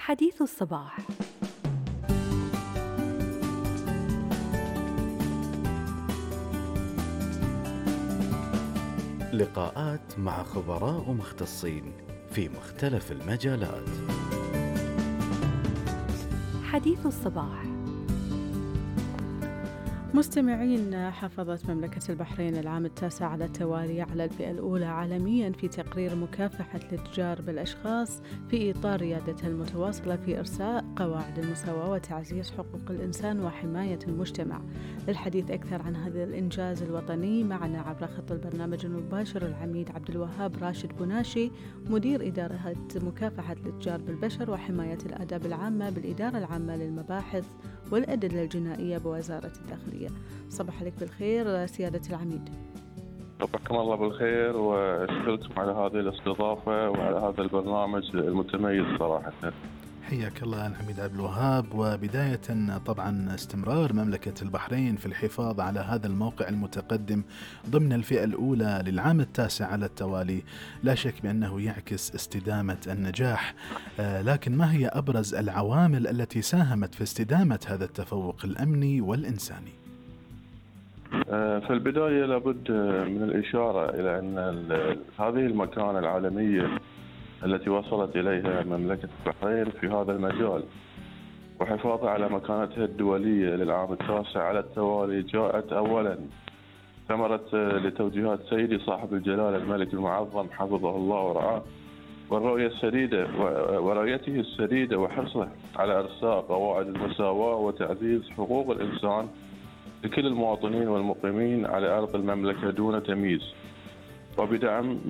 حديث الصباح. لقاءات مع خبراء ومختصين في مختلف المجالات. حديث الصباح. مستمعين، حافظت مملكة البحرين العام التاسع على التوالي على الفئة الأولى عالميا في تقرير مكافحة الإتجار بالأشخاص في إطار ريادتها المتواصلة في إرساء قواعد المساواة وتعزيز حقوق الإنسان وحماية المجتمع. للحديث أكثر عن هذا الإنجاز الوطني معنا عبر خط البرنامج المباشر العميد عبد الوهاب راشد بوناشي، مدير إدارة مكافحة الإتجار بالبشر وحماية الآداب العامة بالإدارة العامة للمباحث والأدلة الجنائية بوزارة الداخلية. صباح عليك بالخير سيادة العميد. صباحكم الله بالخير، وشكركم على هذه الاستضافة وعلى هذا البرنامج المتميز صراحة. حياك الله العميد عبد الوهاب. وبداية طبعا استمرار مملكة البحرين في الحفاظ على هذا الموقع المتقدم ضمن الفئة الأولى للعام التاسع على التوالي لا شك بأنه يعكس استدامة النجاح، لكن ما هي أبرز العوامل التي ساهمت في استدامة هذا التفوق الأمني والإنساني؟ في البداية لابد من الإشارة إلى أن هذه المكانة العالمية التي وصلت إليها مملكة البحرين في هذا المجال وحفاظها على مكانتها الدولية للعام التاسع على التوالي جاءت أولا ثمرة لتوجيهات سيدي صاحب الجلالة الملك المعظم حفظه الله ورعاه، ورؤيته السديدة وحرصه على إرساء قواعد المساواة وتعزيز حقوق الإنسان لكل المواطنين والمقيمين على أرض المملكة دون تمييز، وبدعم